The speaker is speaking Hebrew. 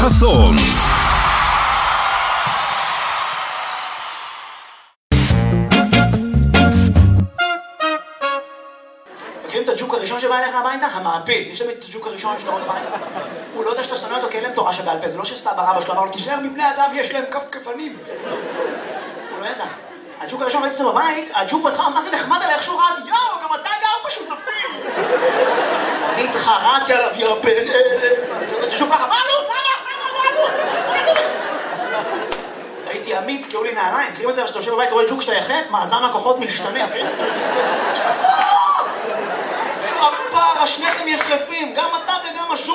חסון. מכירים את הג'וק הראשון שבא אליך הביתה? המעפיל. יש להם את הג'וק הראשון שאתה רואה בבית. הוא לא יודע שאתה שונא אותו כי אין להם תורה שבעל פה. זה לא שסבא רבא שלו אמר לו, תישאר מבני אדם, יש להם כפכפנים. הוא לא ידע. הג'וק הראשון ראיתי אותו בבית, הג'וק בכלל, מה זה נחמד עליי, איך שהוא רעד, יאו, גם אתה גר פשוט אפילו. אני התחרעתי עליו, יאו, הג'וק ככה, מה עלות? הייתי אמיץ, קראו לי נעליים. מכירים את זה, שאתה יושב בבית, רואה ג'וק שאתה יחף, מאזן הכוחות משתנה. כפרה, שניכם יחפים, גם אתה וגם הג'וק.